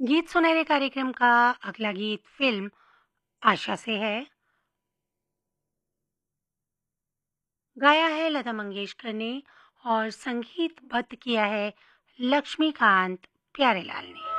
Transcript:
गीत सुनहरे कार्यक्रम का अगला गीत फिल्म आशा से है। गाया है लता मंगेशकर ने और संगीतबद्ध किया है लक्ष्मीकांत प्यारेलाल ने।